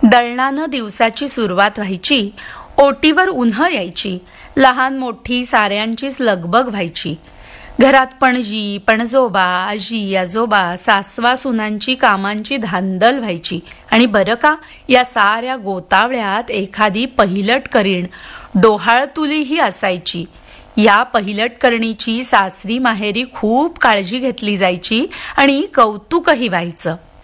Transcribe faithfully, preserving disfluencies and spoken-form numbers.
दळणानं दिवसाची सुरुवात व्हायची. ओटीवर उन्ह यायची. लहान मोठी साऱ्यांचीच लगबग व्हायची. घरात पणजी, पणजोबा, आजी, आजोबा, सासवा सुनांची कामांची धांदल व्हायची. आणि बरं का, या साऱ्या गोतावळ्यात एखादी पहिलट करीण, डोहाळतुलीही असायची. या पहिलटकरणीची सासरी माहेरी खूप काळजी घेतली जायची आणि कौतुकही व्हायचं.